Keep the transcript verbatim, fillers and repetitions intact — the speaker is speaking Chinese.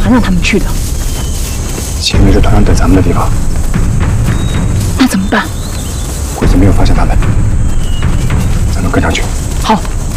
团让他们去的。 前面是团长等咱们的地方， 那怎么办？ 鬼子没有发现他们，咱们跟上去。 好。